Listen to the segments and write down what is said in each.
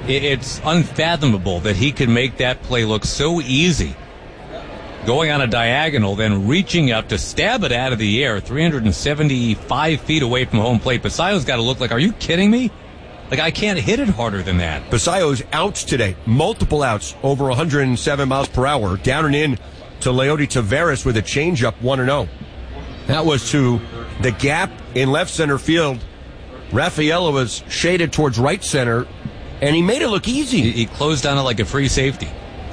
It's unfathomable that he can make that play look so easy. Going on a diagonal, then reaching out to stab it out of the air, 375 feet away from home plate. Basayo's got to look like, are you kidding me? Like, I can't hit it harder than that. Basayo's outs today, multiple outs, over 107 miles per hour, down and in to Leody Taveras with a changeup, 1-0. That was to the gap in left center field. Rafaela was shaded towards right center, and he made it look easy. He closed on it like a free safety.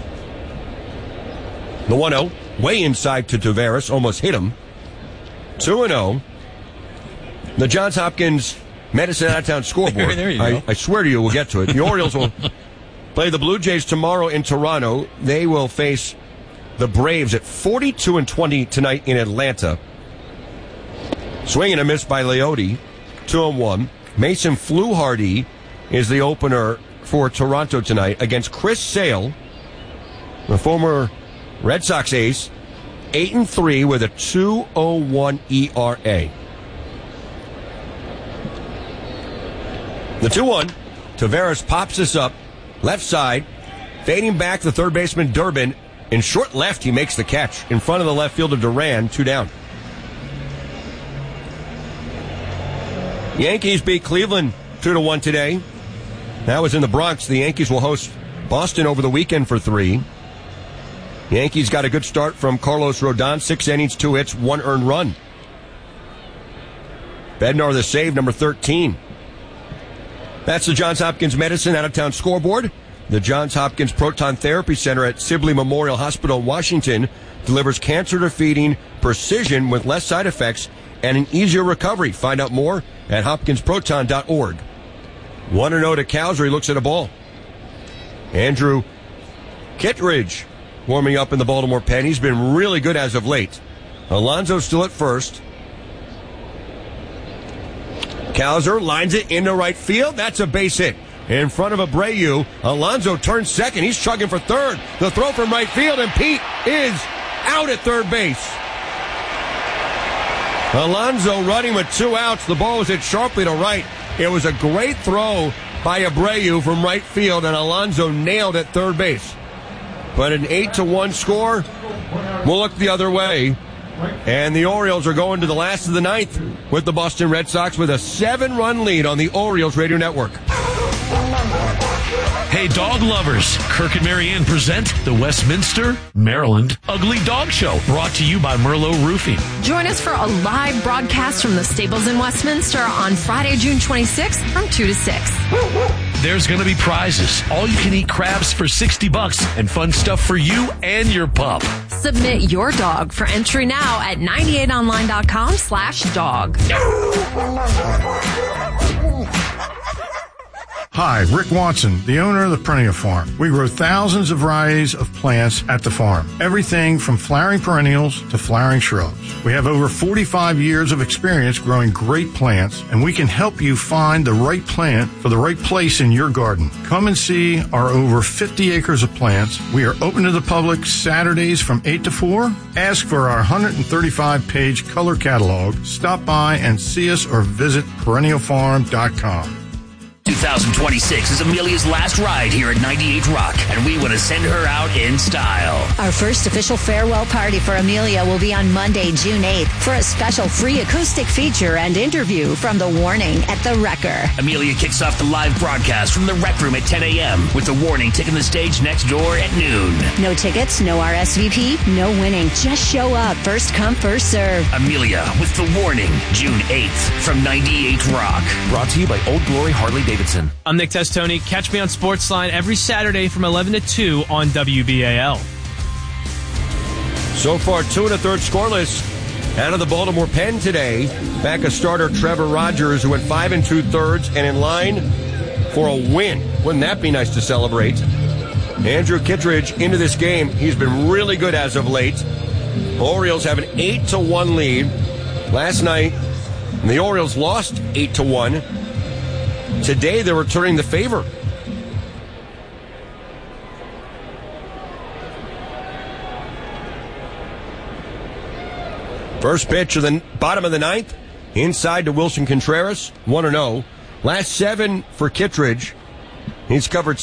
The 1-0, way inside to Taveras, almost hit him. 2-0. The Johns Hopkins Medicine Out-of-Town scoreboard. There you go. I swear to you, we'll get to it. The Orioles will play the Blue Jays tomorrow in Toronto. They will face the Braves at 42-20 tonight in Atlanta. Swing and a miss by Leody. 2-1. Mason Fluharty is the opener for Toronto tonight against Chris Sale, the former Red Sox ace, 8-3 with a 2.01 ERA. The 2-1. Taveras pops this up. Left side. Fading back the third baseman Durbin. In short left, he makes the catch. In front of the left fielder Duran. 2 down. Yankees beat Cleveland 2-1 today. That was in the Bronx. The Yankees will host Boston over the weekend for 3. Yankees got a good start from Carlos Rodon. 6 innings, 2 hits, 1 earned run. Bednar the save, number 13. That's the Johns Hopkins Medicine Out-of-Town scoreboard. The Johns Hopkins Proton Therapy Center at Sibley Memorial Hospital in Washington delivers cancer-defeating precision with less side effects and an easier recovery. Find out more at hopkinsproton.org. 1-0 to Cowser. He looks at a ball. Andrew Kittredge warming up in the Baltimore pen. He's been really good as of late. Alonso still at first. Cowser lines it into right field. That's a base hit. In front of Abreu, Alonso turns second. He's chugging for third. The throw from right field, and Pete is out at third base. Alonso running with 2 outs. The ball was hit sharply to right. It was a great throw by Abreu from right field, and Alonso nailed at third base. But an 8-1 score will look the other way. And the Orioles are going to the last of the ninth with the Boston Red Sox with a 7-run lead on the Orioles Radio Network. Hey, dog lovers. Kirk and Marianne present the Westminster, Maryland Ugly Dog Show, brought to you by Merlot Roofing. Join us for a live broadcast from the stables in Westminster on Friday, June 26th from 2 to 6. There's going to be prizes, all-you-can-eat crabs for $60, and fun stuff for you and your pup. Submit your dog for entry now at 98online.com/dog. Hi, Rick Watson, the owner of the Perennial Farm. We grow thousands of varieties of plants at the farm. Everything from flowering perennials to flowering shrubs. We have over 45 years of experience growing great plants, and we can help you find the right plant for the right place in your garden. Come and see our over 50 acres of plants. We are open to the public Saturdays from 8 to 4. Ask for our 135-page color catalog. Stop by and see us or visit perennialfarm.com. 2026 is Amelia's last ride here at 98 Rock, and we want to send her out in style. Our first official farewell party for Amelia will be on Monday, June 8th, for a special free acoustic feature and interview from The Warning at The Wrecker. Amelia kicks off the live broadcast from the Rec Room at 10 a.m. with The Warning taking the stage next door at noon. No tickets, no RSVP, no winning. Just show up. First come, first serve. Amelia with The Warning, June 8th from 98 Rock. Brought to you by Old Glory Harley-Davidson. I'm Nick Testoni. Catch me on Sportsline every Saturday from 11 to 2 on WBAL. So far, 2 1/3 scoreless out of the Baltimore pen today. Back a starter Trevor Rogers, who went 5 2/3 and in line for a win. Wouldn't that be nice to celebrate? Andrew Kittredge into this game. He's been really good as of late. Orioles have an 8-1 lead. Last night, the Orioles lost 8-1. Today, they're returning the favor. First pitch of the bottom of the ninth. Inside to Wilson Contreras. 1-0. Last 7 for Kittredge. He's covered